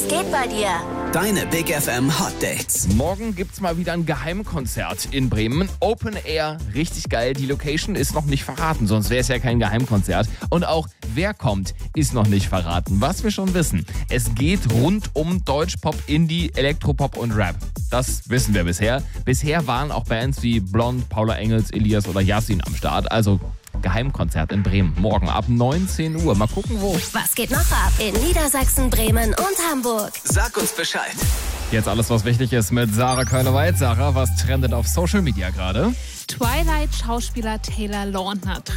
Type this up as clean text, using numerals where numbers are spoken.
Was geht bei dir? Deine Big FM Hot Dates. Morgen gibt's mal wieder ein Geheimkonzert in Bremen. Open Air, richtig geil. Die Location ist noch nicht verraten, sonst wäre es ja kein Geheimkonzert. Und auch wer kommt, ist noch nicht verraten. Was wir schon wissen, es geht rund um Deutschpop, Indie, Elektropop und Rap. Das wissen wir bisher. Bisher waren auch Bands wie Blond, Paula Engels, Elias oder Yasin am Start. Also Geheimkonzert in Bremen. Morgen ab 19 Uhr. Mal gucken, wo. Was geht noch ab in Niedersachsen, Bremen und Hamburg? Sag uns Bescheid. Jetzt alles, was wichtig ist mit Sarah Köhler-Weitz. Sarah, was trendet auf Social Media gerade? Twilight-Schauspieler Taylor Lautner